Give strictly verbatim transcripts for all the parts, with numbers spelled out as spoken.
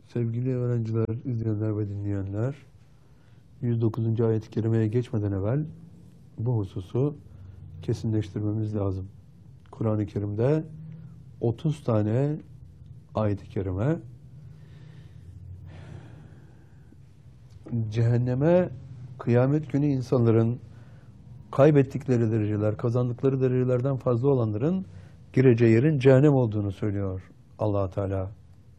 Sevgili öğrenciler, izleyenler ve dinleyenler, yüz dokuzuncu ayet-i kerimeye geçmeden evvel bu hususu kesinleştirmemiz lazım. Kur'an-ı Kerim'de otuz tane ayet-i kerime cehenneme kıyamet günü insanların kaybettikleri dereceler, kazandıkları derecelerden fazla olanların gireceği yerin cehennem olduğunu söylüyor Allah Teala.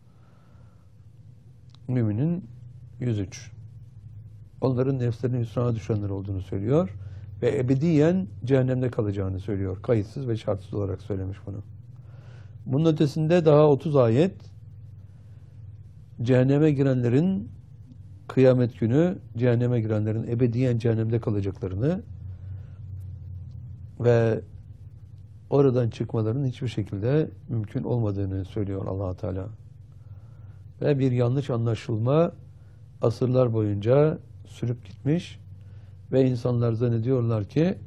Müminin yüz üç. Onların nefslerinin hüsrana düşenler olduğunu söylüyor ve ebediyen cehennemde kalacağını söylüyor. Kayıtsız ve şartsız olarak söylemiş bunu. Bunun ötesinde daha otuz ayet cehenneme girenlerin kıyamet günü cehenneme girenlerin ebediyen cehennemde kalacaklarını ve oradan çıkmalarının hiçbir şekilde mümkün olmadığını söylüyor Allah Teala. Ve bir yanlış anlaşılma asırlar boyunca sürüp gitmiş ve insanlar zannediyorlar ki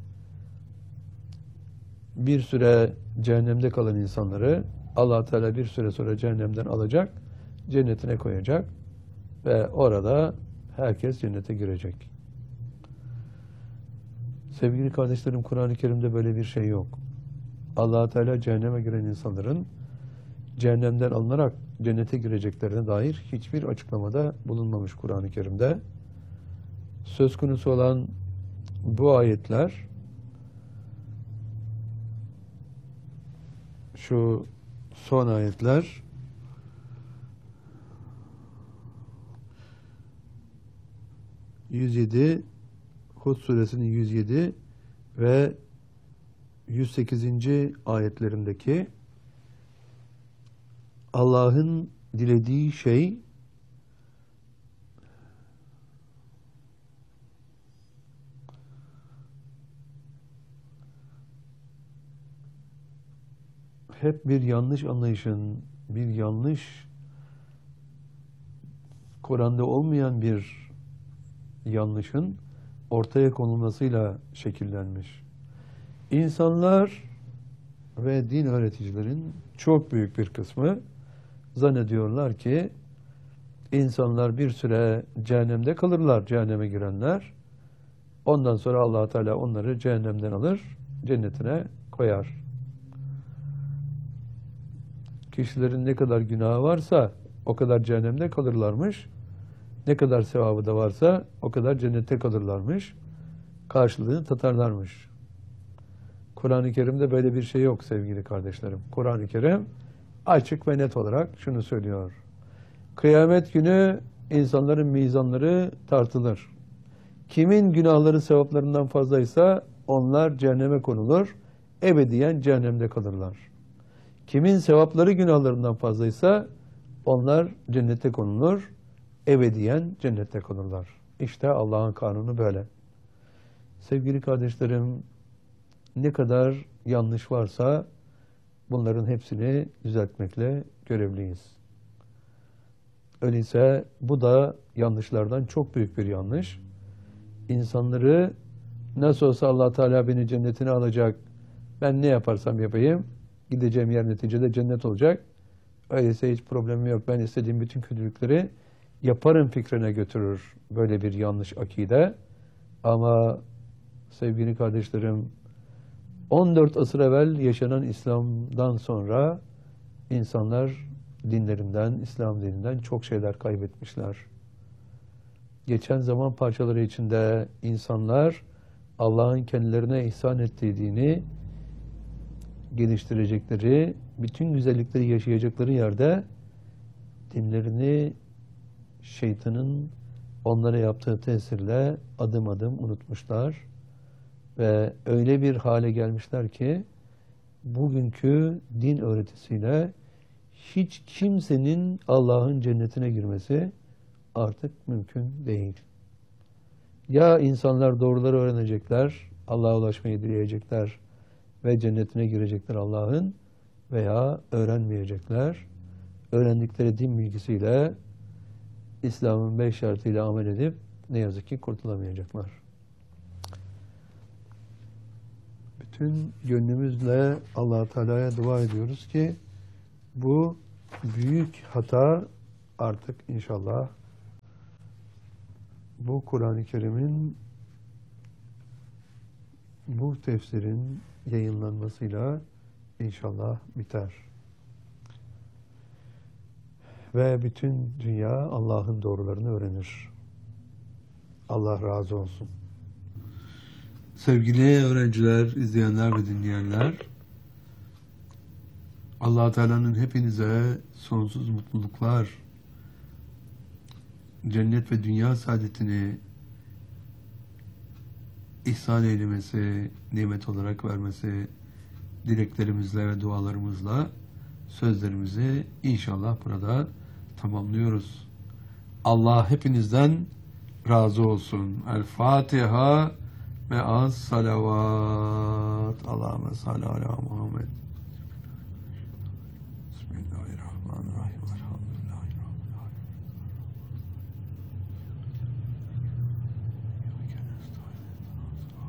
bir süre cehennemde kalan insanları Allah Teala bir süre sonra cehennemden alacak, cennetine koyacak ve orada herkes cennete girecek. Sevgili kardeşlerim, Kur'an-ı Kerim'de böyle bir şey yok. Allah Teala cehenneme giren insanların cehennemden alınarak cennete gireceklerine dair hiçbir açıklamada bulunmamış Kur'an-ı Kerim'de. Söz konusu olan bu ayetler şu son ayetler yüz yedi Hud suresinin yüz yedi ve yüz sekizinci ayetlerindeki Allah'ın dilediği şey hep bir yanlış anlayışın, bir yanlış Kur'an'da olmayan bir yanlışın ortaya konulmasıyla şekillenmiş. İnsanlar ve din öğreticilerin çok büyük bir kısmı zannediyorlar ki insanlar bir süre cehennemde kalırlar, cehenneme girenler. Ondan sonra Allah Teala onları cehennemden alır, cennetine koyar. Kişilerin ne kadar günahı varsa o kadar cehennemde kalırlarmış. Ne kadar sevabı da varsa o kadar cennette kalırlarmış. Karşılığını tatarlarmış. Kur'an-ı Kerim'de böyle bir şey yok sevgili kardeşlerim. Kur'an-ı Kerim açık ve net olarak şunu söylüyor. Kıyamet günü insanların mizanları tartılır. Kimin günahları sevaplarından fazlaysa onlar cehenneme konulur. Ebediyen cehennemde kalırlar. Kimin sevapları günahlarından fazlaysa onlar cennete konulur. Ebediyen cennette kalırlar. İşte Allah'ın kanunu böyle. Sevgili kardeşlerim, ne kadar yanlış varsa bunların hepsini düzeltmekle görevliyiz. Öyleyse bu da yanlışlardan çok büyük bir yanlış. İnsanları nasıl olsa Allah Teala beni cennetine alacak, ben ne yaparsam yapayım, gideceğim yer neticede cennet olacak. Öyleyse hiç problemim yok, ben istediğim bütün kötülükleri yaparım fikrine götürür böyle bir yanlış akide. Ama sevgili kardeşlerim, on dört asır evvel yaşanan İslam'dan sonra insanlar dinlerinden, İslam dininden çok şeyler kaybetmişler. Geçen zaman parçaları içinde insanlar Allah'ın kendilerine ihsan ettiği dini geliştirecekleri, bütün güzellikleri yaşayacakları yerde dinlerini şeytanın onlara yaptığı tesirle adım adım unutmuşlar. Ve öyle bir hale gelmişler ki bugünkü din öğretisiyle hiç kimsenin Allah'ın cennetine girmesi artık mümkün değil. Ya insanlar doğruları öğrenecekler, Allah'a ulaşmayı dileyecekler ve cennetine girecekler Allah'ın, veya öğrenmeyecekler. Öğrendikleri din bilgisiyle İslam'ın beş şartıyla amel edip ne yazık ki kurtulamayacaklar. Bütün gönlümüzle Allah Teala'ya dua ediyoruz ki bu büyük hata artık inşallah bu Kur'an-ı Kerim'in, bu tefsirin yayınlanmasıyla inşallah biter. Ve bütün dünya Allah'ın doğrularını öğrenir. Allah razı olsun. Sevgili öğrenciler, izleyenler ve dinleyenler, Allah Teala'nın hepinize sonsuz mutluluklar, cennet ve dünya saadetini ihsan eylemesi, nimet olarak vermesi dileklerimizle ve dualarımızla sözlerimizi inşallah burada tamamlıyoruz. Allah hepinizden razı olsun. El Fatiha ve az salavat. Allahümme salli ala Muhammed.